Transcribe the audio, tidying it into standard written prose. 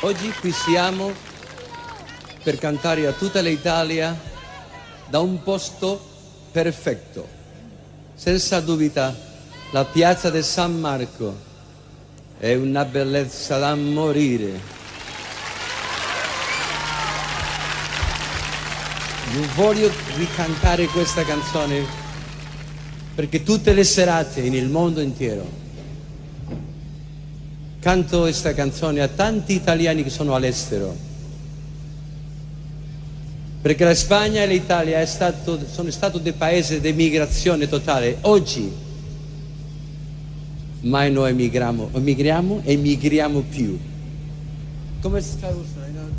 Oggi qui siamo per cantare a tutta l'Italia da un posto perfetto, senza dubita la piazza di San Marco è una bellezza da morire. Io voglio ricantare questa canzone perché tutte le serate nel mondo intero canto questa canzone a tanti italiani che sono all'estero, perché la Spagna e l'Italia sono stati dei paesi di migrazione totale. Oggi mai noi emigriamo più. Come sta